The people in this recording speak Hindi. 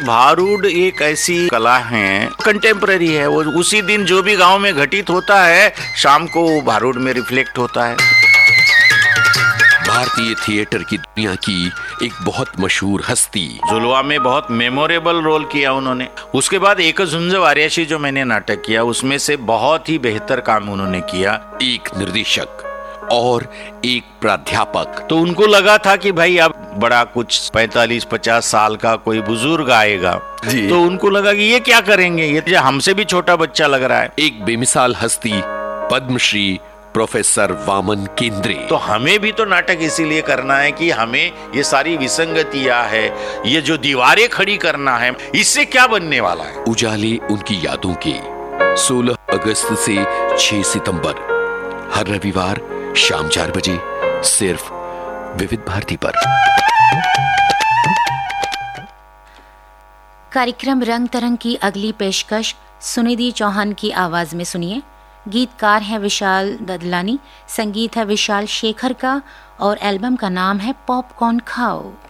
भारूड एक ऐसी कला है, कंटेम्पररी है। वो उसी दिन जो भी गांव में घटित होता है, शाम को वो भारूड में रिफ्लेक्ट होता है। भारतीय थिएटर की दुनिया की एक बहुत मशहूर हस्ती। जुलवा में बहुत मेमोरेबल रोल किया उन्होंने। उसके बाद एक झुंज वार्याशी जो मैंने नाटक किया, उसमें से बहुत ही बेहतर काम उन्होंने किया। एक निर्देशक और एक प्राध्यापक। तो उनको लगा था कि भाई अब बड़ा कुछ 45-50 साल का कोई बुजुर्ग आएगा, तो उनको लगा कि ये क्या करेंगे, ये हमसे भी छोटा बच्चा लग रहा है। एक बेमिसाल हस्ती, पद्मश्री प्रोफेसर वामन केंद्रे। तो हमें भी तो नाटक इसीलिए करना है कि हमें ये सारी विसंगतियां है, ये जो दीवारें खड़ी करना है, इससे क्या बनने वाला है। उजाले उनकी यादों के 16 अगस्त से 6 सितंबर हर रविवार शाम 4 बजे सिर्फ विविध भारती पर। कार्यक्रम रंग तरंग की अगली पेशकश सुनिधि चौहान की आवाज में सुनिए। गीतकार है विशाल ददलानी, संगीत है विशाल शेखर का और एल्बम का नाम है पॉपकॉर्न खाओ।